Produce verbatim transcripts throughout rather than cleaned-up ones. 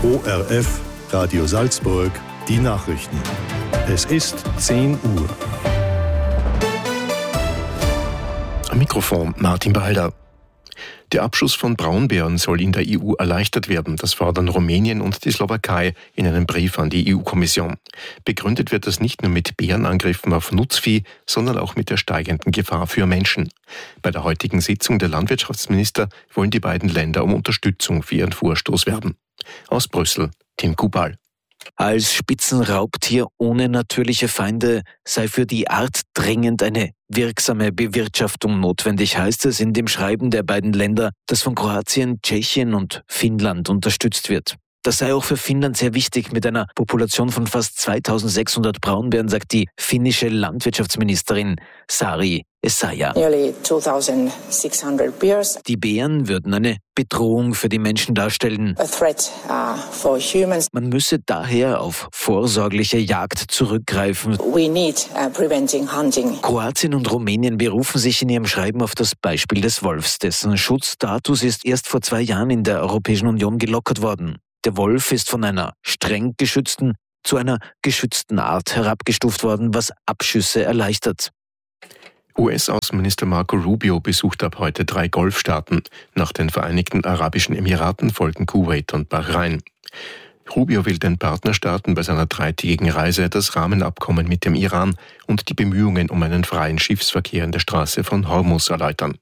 O R F, Radio Salzburg, die Nachrichten. Es ist zehn Uhr. Am Mikrofon Martin Balder. Der Abschuss von Braunbären soll in der E U erleichtert werden. Das fordern Rumänien und die Slowakei in einem Brief an die E U-Kommission. Begründet wird das nicht nur mit Bärenangriffen auf Nutzvieh, sondern auch mit der steigenden Gefahr für Menschen. Bei der heutigen Sitzung der Landwirtschaftsminister wollen die beiden Länder um Unterstützung für ihren Vorstoß werben. Aus Brüssel, Tim Kubal. Als Spitzenraubtier ohne natürliche Feinde sei für die Art dringend eine wirksame Bewirtschaftung notwendig, heißt es in dem Schreiben der beiden Länder, das von Kroatien, Tschechien und Finnland unterstützt wird. Das sei auch für Finnland sehr wichtig. Mit einer Population von fast zweitausendsechshundert Braunbären, sagt die finnische Landwirtschaftsministerin Sari Essayah. Die Bären würden eine Bedrohung für die Menschen darstellen. A threat, uh, for humans. Man müsse daher auf vorsorgliche Jagd zurückgreifen. We need uh, preventing hunting. Kroatien und Rumänien berufen sich in ihrem Schreiben auf das Beispiel des Wolfs. Dessen Schutzstatus ist erst vor zwei Jahren in der Europäischen Union gelockert worden. Der Wolf ist von einer streng geschützten zu einer geschützten Art herabgestuft worden, was Abschüsse erleichtert. U S-Außenminister Marco Rubio besucht ab heute drei Golfstaaten. Nach den Vereinigten Arabischen Emiraten folgen Kuwait und Bahrain. Rubio will den Partnerstaaten bei seiner dreitägigen Reise das Rahmenabkommen mit dem Iran und die Bemühungen um einen freien Schiffsverkehr in der Straße von Hormuz erläutern.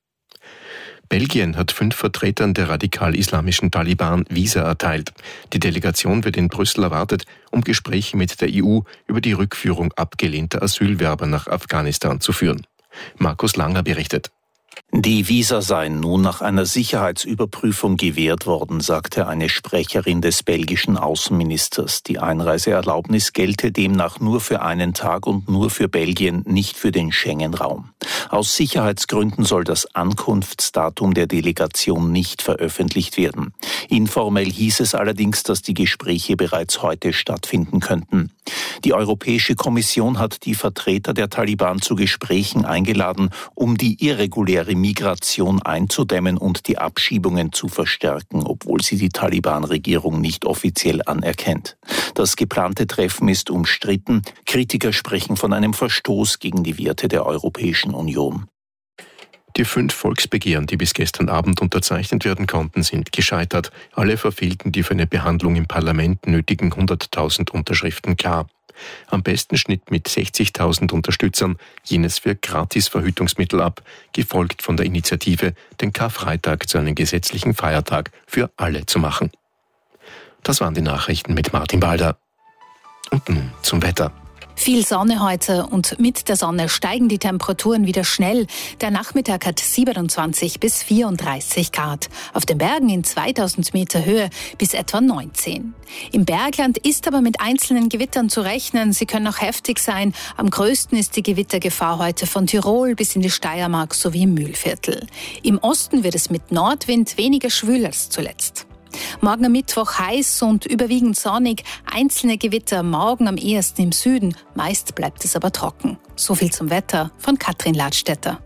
Belgien hat fünf Vertretern der radikal-islamischen Taliban Visa erteilt. Die Delegation wird in Brüssel erwartet, um Gespräche mit der E U über die Rückführung abgelehnter Asylwerber nach Afghanistan zu führen. Markus Langer berichtet. Die Visa seien nun nach einer Sicherheitsüberprüfung gewährt worden, sagte eine Sprecherin des belgischen Außenministers. Die Einreiseerlaubnis gelte demnach nur für einen Tag und nur für Belgien, nicht für den Schengen-Raum. Aus Sicherheitsgründen soll das Ankunftsdatum der Delegation nicht veröffentlicht werden. Informell hieß es allerdings, dass die Gespräche bereits heute stattfinden könnten. Die Europäische Kommission hat die Vertreter der Taliban zu Gesprächen eingeladen, um die irreguläre Migration einzudämmen und die Abschiebungen zu verstärken, obwohl sie die Taliban-Regierung nicht offiziell anerkennt. Das geplante Treffen ist umstritten. Kritiker sprechen von einem Verstoß gegen die Werte der Europäischen Union. Die fünf Volksbegehren, die bis gestern Abend unterzeichnet werden konnten, sind gescheitert. Alle verfehlten die für eine Behandlung im Parlament nötigen hunderttausend Unterschriften klar. Am besten schnitt mit sechzigtausend Unterstützern jenes für Gratisverhütungsmittel ab, gefolgt von der Initiative, den Karfreitag zu einem gesetzlichen Feiertag für alle zu machen. Das waren die Nachrichten mit Martin Balder. Und nun zum Wetter. Viel Sonne heute und mit der Sonne steigen die Temperaturen wieder schnell. Der Nachmittag hat siebenundzwanzig bis vierunddreißig Grad. Auf den Bergen in zweitausend Meter Höhe bis etwa neunzehn. Im Bergland ist aber mit einzelnen Gewittern zu rechnen. Sie können auch heftig sein. Am größten ist die Gewittergefahr heute von Tirol bis in die Steiermark sowie im Mühlviertel. Im Osten wird es mit Nordwind weniger schwül als zuletzt. Morgen am Mittwoch heiß und überwiegend sonnig, einzelne Gewitter morgen am ehesten im Süden, meist bleibt es aber trocken. So viel zum Wetter von Katrin Ladstätter.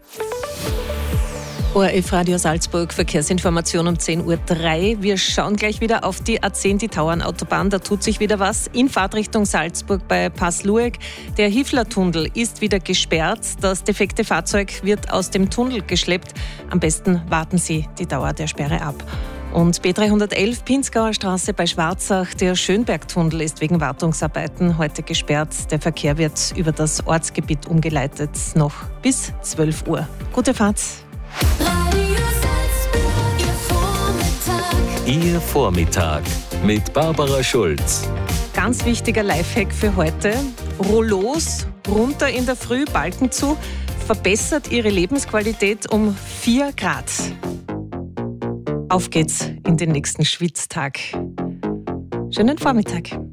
O R F Radio Salzburg, Verkehrsinformation um zehn Uhr drei. Wir schauen gleich wieder auf die A zehn, die Tauernautobahn. Da tut sich wieder was in Fahrtrichtung Salzburg bei Passlueck. Der Hifler-Tunnel ist wieder gesperrt. Das defekte Fahrzeug wird aus dem Tunnel geschleppt. Am besten warten Sie die Dauer der Sperre ab. Und B dreihundertelf Pinzgauer Straße bei Schwarzach, der Schönbergtunnel ist wegen Wartungsarbeiten heute gesperrt. Der Verkehr wird über das Ortsgebiet umgeleitet, noch bis zwölf Uhr. Gute Fahrt. Ihr Vormittag mit Barbara Schulz. Ganz wichtiger Lifehack für heute. Rollos runter in der Früh, Balken zu, verbessert Ihre Lebensqualität um vier Grad. Auf geht's in den nächsten Schwitztag. Schönen Vormittag.